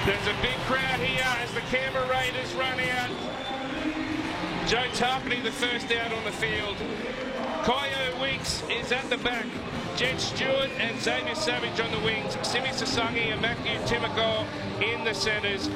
There's a big crowd here as the Canberra Raiders run out. Joe Tarpany, the first out on the field. Kyo Weeks is at the back. Jed Stewart and Xavier Savage on the wings. Simi Sasangi and Matthew Timoko in the centres.